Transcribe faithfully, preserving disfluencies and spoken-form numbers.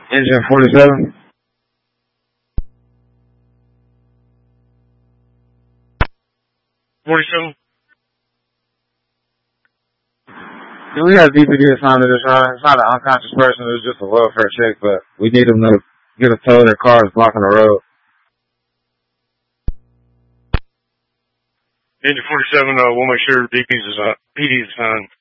Engine forty-seven. forty-seven. Do we have D P D assigned to this ride? It's not an unconscious person. It was just a welfare check, but we need them to get a tow. Their car is blocking the road. Engine forty-seven, uh, we'll make sure D P's is, uh, P D's assigned.